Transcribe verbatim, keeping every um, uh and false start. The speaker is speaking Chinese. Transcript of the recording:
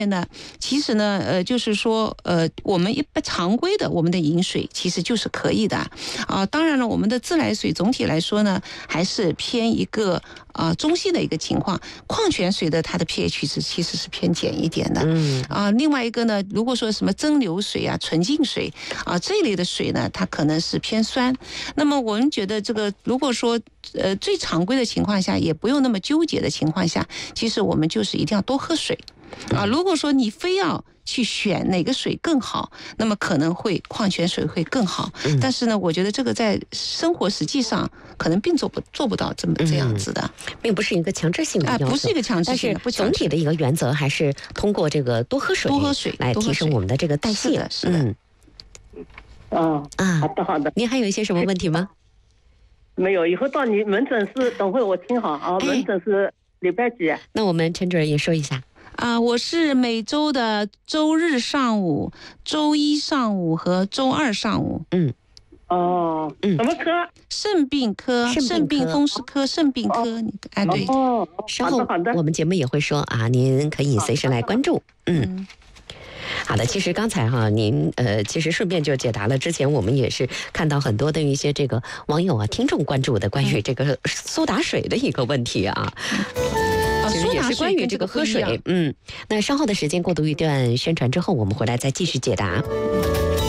呢，其实呢，呃，就是说，呃，我们一般常规的我们的饮水其实就是可以的啊。当然了，我们的自来水总体来说呢，还是偏一个啊中性的一个情况。矿泉水的它的 pH 值其实是偏碱一点的，嗯啊。另外一个呢，如果说什么蒸馏水啊、纯净水啊这一类的水呢，它可能是偏酸。那么我们觉得这个，如果说呃最常规的情况下，也不用那么纠结的情况下，其实我们就是一定要多喝水。啊，如果说你非要去选哪个水更好，那么可能会矿泉水会更好。嗯、但是呢，我觉得这个在生活实际上可能并做不做不到这么这样子的， 嗯、并不是一个强制性的要求， 啊，不是一个强制性的， 但是总体的一个原则还是通过这个多喝水， 多喝水来提升我们的这个代谢。 是的，是的。 嗯，哦，啊，好的好的。 您还有一些什么问题吗？ 没有，以后到你门诊是等会我听好啊，门诊是礼拜几？ 那我们陈主任也说一下。 啊，我是每周的周日上午、周一上午和周二上午。 嗯， 哦，嗯，什么科？ 肾病科、肾病风湿科、肾病科。你哎，对。 哦， 稍后我们节目也会说啊，您可以随时来关注。嗯。好的，其实刚才哈，您呃，其实顺便就解答了之前我们也是看到很多的一些这个网友啊、听众关注的关于这个苏打水的一个问题啊。其实也是关于这个喝水，嗯，那稍后的时间过渡一段宣传之后，我们回来再继续解答。